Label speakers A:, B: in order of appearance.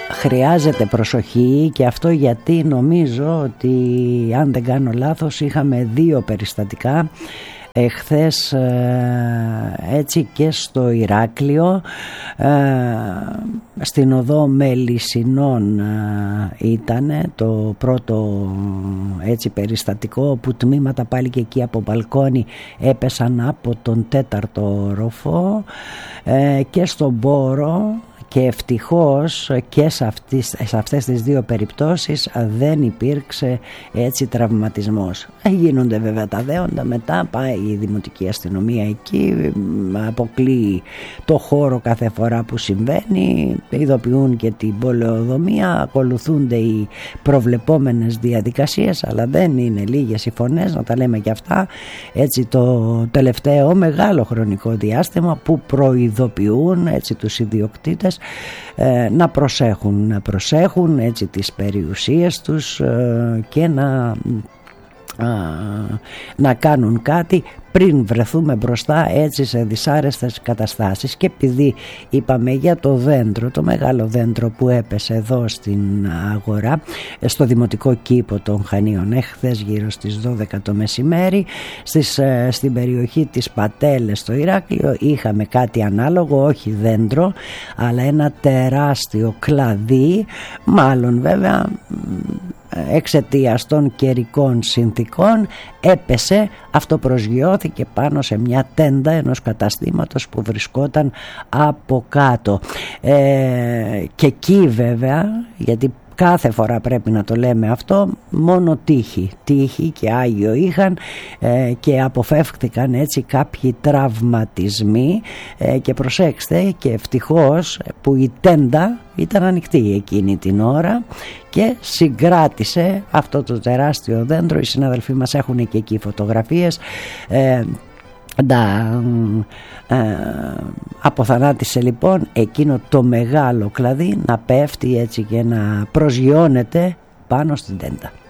A: χρειάζεται προσοχή, και αυτό γιατί νομίζω ότι, αν δεν κάνω λάθος, είχαμε 2 περιστατικά εχθές έτσι και στο Ηράκλειο, στην οδό Μελισσινών ήτανε το πρώτο έτσι περιστατικό, που τμήματα πάλι και εκεί από μπαλκόνι έπεσαν από τον 4ο όροφο, και στον Πόρο. Και ευτυχώς και σε αυτές τις 2 περιπτώσεις δεν υπήρξε έτσι τραυματισμός. Γίνονται βέβαια τα δέοντα, μετά πάει η Δημοτική Αστυνομία εκεί, αποκλείει το χώρο κάθε φορά που συμβαίνει, ειδοποιούν και την πολεοδομία, ακολουθούνται οι προβλεπόμενες διαδικασίες, αλλά δεν είναι λίγες οι φωνές, να τα λέμε και αυτά, έτσι το τελευταίο μεγάλο χρονικό διάστημα, που προειδοποιούν έτσι τους ιδιοκτήτες να προσέχουν έτσι τις περιουσίες τους, και να κάνουν κάτι πριν βρεθούμε μπροστά έτσι σε δυσάρεστες καταστάσεις. Και επειδή είπαμε για το δέντρο, το μεγάλο δέντρο που έπεσε εδώ στην αγορά, στο Δημοτικό Κήπο των Χανίων εχθές γύρω στις 12 το μεσημέρι, στην περιοχή της Πατέλες στο Ηράκλειο, είχαμε κάτι ανάλογο, όχι δέντρο αλλά ένα τεράστιο κλαδί, μάλλον βέβαια εξαιτίας των καιρικών συνθήκων έπεσε, αυτοπροσγειώθηκε πάνω σε μια τέντα ενός καταστήματος που βρισκόταν από κάτω, και εκεί βέβαια, γιατί κάθε φορά πρέπει να το λέμε αυτό, μόνο τύχη και Άγιο είχαν, και αποφεύχθηκαν έτσι κάποιοι τραυματισμοί, και προσέξτε, και ευτυχώς που η τέντα ήταν ανοιχτή εκείνη την ώρα και συγκράτησε αυτό το τεράστιο δέντρο. Οι συναδελφοί μας έχουν και εκεί φωτογραφίες. Αποθανάτησε λοιπόν εκείνο το μεγάλο κλαδί να πέφτει έτσι και να προσγειώνεται πάνω στην τέντα.